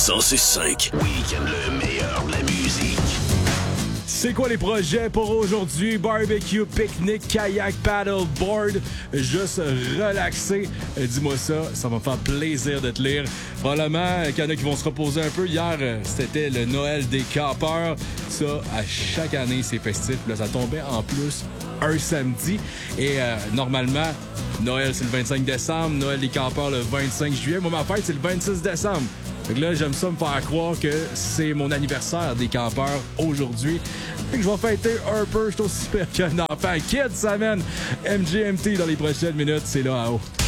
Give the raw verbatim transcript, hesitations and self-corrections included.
cent six cinq. Week-end, le meilleur de la musique. C'est quoi les projets pour aujourd'hui? Barbecue, pique-nique, kayak, paddleboard, juste relaxer. Dis-moi ça, ça va me faire plaisir de te lire. Probablement qu'il y en a qui vont se reposer un peu. Hier, c'était le Noël des campeurs. Ça, à chaque année, c'est festif. Là, ça tombait en plus un samedi. Et euh, normalement, Noël, c'est le vingt-cinq décembre. Noël des campeurs, le vingt-cinq juillet. Moi, ma fête, c'est le vingt-six décembre. Fait que là, j'aime ça me faire croire que c'est mon anniversaire des campeurs aujourd'hui. Fait que je vais fêter un peu. Je suis aussi super qu'un enfant. Kids, ça mène M G M T dans les prochaines minutes. C'est là en haut.